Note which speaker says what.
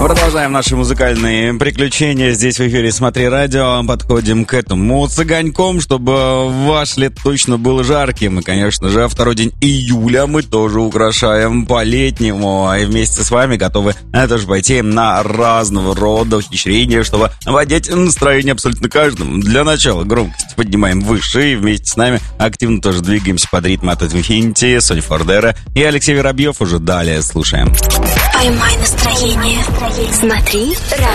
Speaker 1: Продолжаем наши музыкальные приключения здесь в эфире «Смотри радио». Подходим к этому с огоньком, чтобы ваш лет точно был жарким. И, конечно же, второй день июля мы тоже украшаем по-летнему. И вместе с вами готовы тоже пойти на разного рода ухищрения, чтобы наводить настроение абсолютно каждому. Для начала громкость поднимаем выше и вместе с нами активно тоже двигаемся под ритм от Infinity, Сони Фордера и Алексей Воробьев уже далее слушаем.
Speaker 2: Поймай настроение. Смотри радио.